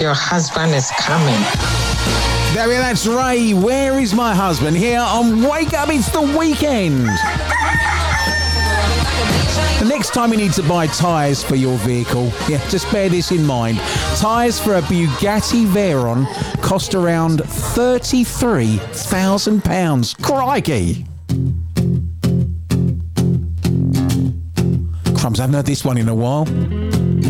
Your husband is coming. There we are, that's Ray. Where is my husband? Here on Wake Up, it's the weekend. The next time you need to buy tyres for your vehicle, just bear this in mind. Tyres for a Bugatti Veyron cost around £33,000. Crikey! Crumbs, I haven't heard this one in a while.